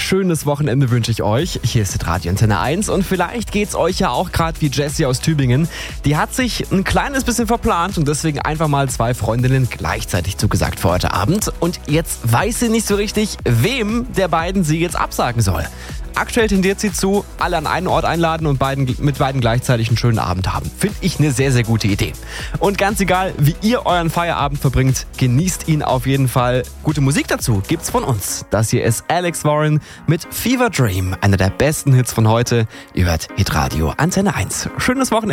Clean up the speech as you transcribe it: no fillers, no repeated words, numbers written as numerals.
schönes Wochenende wünsche ich euch. Hier ist Radio Antenne 1 und vielleicht geht's euch ja auch gerade wie Jessie aus Tübingen. Die hat sich ein kleines bisschen verplant und deswegen einfach mal 2 Freundinnen gleichzeitig zugesagt für heute Abend. Und jetzt weiß sie nicht so richtig, wem der beiden sie jetzt absagen soll. Aktuell tendiert sie zu, alle an einen Ort einladen und mit beiden gleichzeitig einen schönen Abend haben. Finde ich eine sehr, sehr gute Idee. Und ganz egal, wie ihr euren Feierabend verbringt, genießt ihn auf jeden Fall. Gute Musik dazu gibt's von uns. Das hier ist Alex Warren mit Fever Dream, einer der besten Hits von heute. Ihr hört Hitradio Antenne 1. Schönes Wochenende.